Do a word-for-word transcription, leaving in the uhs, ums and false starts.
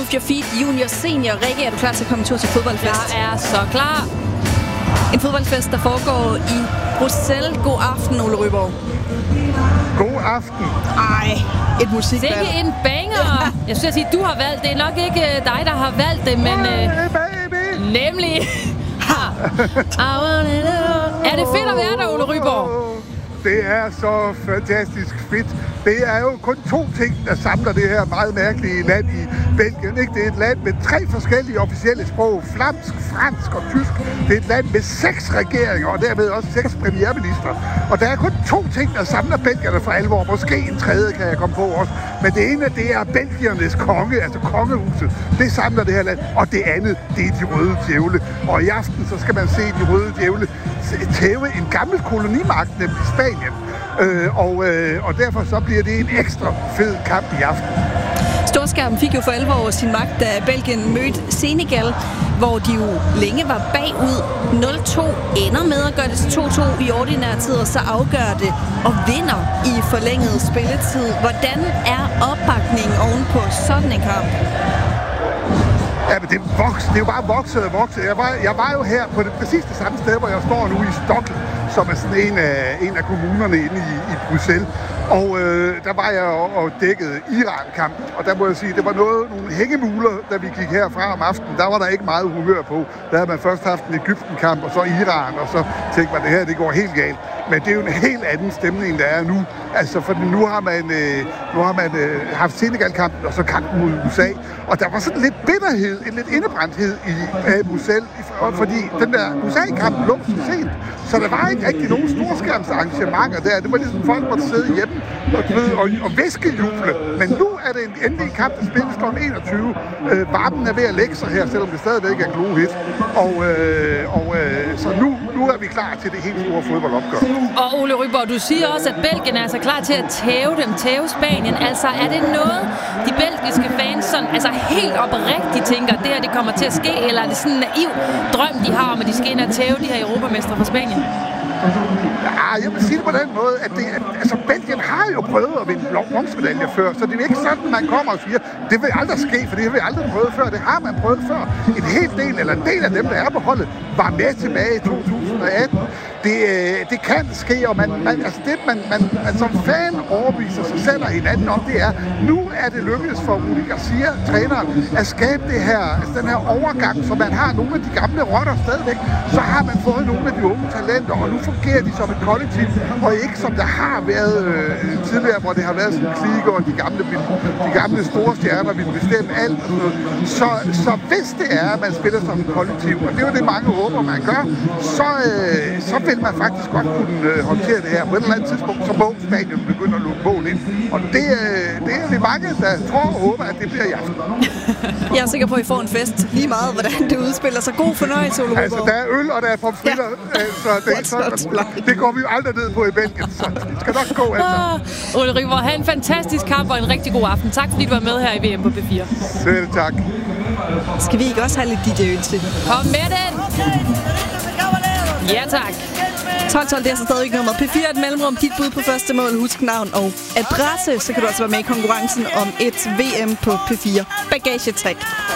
Move Your Feet Junior Senior. Rikke, er du klar til at komme en tur til fodboldfest? Jeg er så klar. En fodboldfest, der foregår i Bruxelles. God aften, Ole Ryborg. God aften. Ej, et musikvalg. Sikke en banger. Jeg skulle sige, du har valgt. Det er nok ikke dig, der har valgt det, men... Hey, baby. Nemlig... Er det fedt at være der, Ole Ryborg? Det er så fantastisk fedt. Det er jo kun to ting, der samler det her meget mærkelige land i Belgien. Ikke? Det er et land med tre forskellige officielle sprog. Flamsk, fransk og tysk. Det er et land med seks regeringer, og dermed også seks premierministre. Og der er kun to ting, der samler belgierne for alvor. Måske en tredje kan jeg komme på også. Men det ene, det er belgiernes konge, altså kongehuset. Det samler det her land. Og det andet, det er de røde djævle. Og i aften, så skal man se de røde djævle tæve en gammel kolonimagt, nemlig Spanien. Øh, og, øh, og derfor så bliver det en ekstra fed kamp i aften. Storskærmen fik jo for alvor sin magt, da Belgien mødte Senegal, hvor de jo længe var bagud. nul to ender med at gøre det til to to i ordinær tid, og så afgør det og vinder i forlænget spilletid. Hvordan er opbakningen oven på sådan en kamp? Ja, men det er, vokset. Det er jo bare vokset og vokset. Jeg var, jeg var jo her på det præcis det samme sted, hvor jeg står nu i Stockholm, som er sådan en af, en af kommunerne inde i, i Bruxelles. Og øh, der var jeg og, og dækkede Iran-kampen, og der må jeg sige, det var noget, nogle hængemuler, da vi gik herfra om aftenen. Der var der ikke meget humør på. Der havde man først haft en Egypten-kamp, og så Iran, og så tænkte man, det her det går helt galt. Men det er jo en helt anden stemning, der er nu. Altså, for nu har man, øh, nu har man øh, haft Senegal-kampen, og så kampen mod U S A. Og der var sådan lidt bitterhed, en lidt indebrændthed i øh, Bruxelles, fordi den der U S A-kampen lå så sent. Så der var ikke rigtig nogen storskærmsarrangementer der. Det var ligesom folk måtte sidde hjemme og, og, og væskejuble. Men nu er det en endelig kamp, der spilles kl enogtyve. Øh, varmen er ved at lægge sig her, selvom det stadigvæk er glohit. Og, øh, og øh, så nu, nu er vi klar til det helt store fodboldopgør. Og Ole Ryborg, du siger også, at Belgien er altså klar til at tæve dem, tæve Spanien. Altså, er det noget, de belgiske fans sådan, altså helt oprigtigt tænker, at det her det kommer til at ske? Eller er det sådan en naiv drøm, de har om, at de skal ind og tæve de her europamestre fra Spanien? Ja, jeg vil sige det på den måde, at, det, at altså, Belgien har jo prøvet at vinde bronzemedaljer før, så det er ikke sådan, man kommer og siger, det vil aldrig ske, for det har vi aldrig prøvet før. Det har man prøvet før. En hel del, eller en del af dem, der er på holdet, var med tilbage i to tusind og atten. Det, det kan ske, og man, man, altså det, man, man, man som fan overviser sig selv og hinanden om, det er, nu er det lykkedes for Rudi Garcia, træneren, at skabe det her, altså den her overgang, så man har nogle af de gamle rotter stadigvæk, så har man fået nogle af de unge talenter, og nu fungerer de som et kollektiv, og ikke som der har været øh, tidligere, hvor det har været sådan klikker, og de gamle, de gamle store stjerner vil bestemme alt og sådan noget. Så, så hvis det er, at man spiller som et kollektiv, og det er jo det, mange håber, man gør, så, øh, så vil man faktisk godt kunne øh, håndtere det her. På et eller andet tidspunkt, så må Spanien begynde at lukke mål ind. Og det, øh, det er det mange, der tror og håber, at det bliver i aften. Jeg er sikker på, at I får en fest. Lige meget, hvordan det udspiller sig. God fornøjelse, Ole Ryborg. Altså, der er øl, og der er pomfritter, ja. øh, så, det, så det går vi jo aldrig ned på i Belgien, så det skal nok gå, altså. Ah, Ole Ryborg, have en fantastisk kamp og en rigtig god aften. Tak, fordi du var med her i V M på P fire. Selv tak. Skal vi ikke også have lidt D J til? Kom med den! Ja, tak. tolv tolv, det er så stadig nummer. P fire er et mellemrum. Dit bud på første mål. Husk navn og adresse. Så kan du også være med i konkurrencen om et V M på P fire. Bagagetræk.